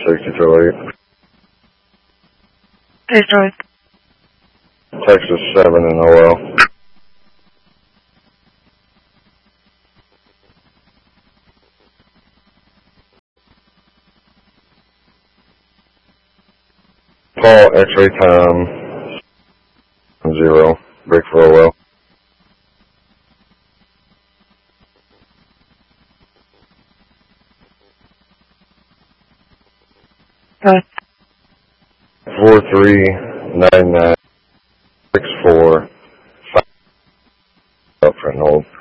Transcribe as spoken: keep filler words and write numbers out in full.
six Detroit. Detroit. Texas seven and O L. Paul X-ray Tom zero. Break for O L. Good. Four three nine nine six four five up for an hold.